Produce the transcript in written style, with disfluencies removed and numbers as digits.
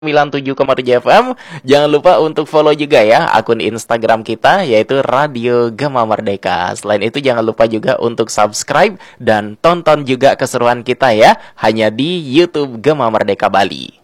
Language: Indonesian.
97,7 FM. Jangan lupa untuk follow juga ya akun Instagram kita yaitu Radio Gema Merdeka. Selain itu jangan lupa juga untuk subscribe dan tonton juga keseruan kita ya hanya di YouTube Gema Merdeka Bali.